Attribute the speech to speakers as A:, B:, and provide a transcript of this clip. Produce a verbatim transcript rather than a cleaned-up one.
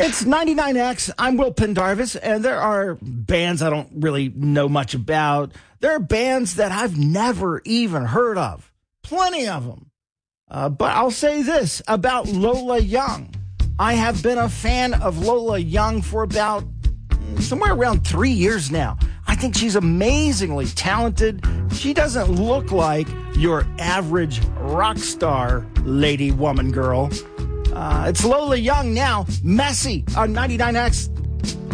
A: It's ninety-nine X. I'm Will Pendarvis, and there are bands I don't really know much about. There are bands that I've never even heard of. Plenty of them. Uh, but I'll say this about Lola Young. I have been a fan of Lola Young for about somewhere around three years now. I think she's amazingly talented. She doesn't look like your average rock star lady, woman, girl. Uh, it's Lola Young now. Messy on ninety-nine X.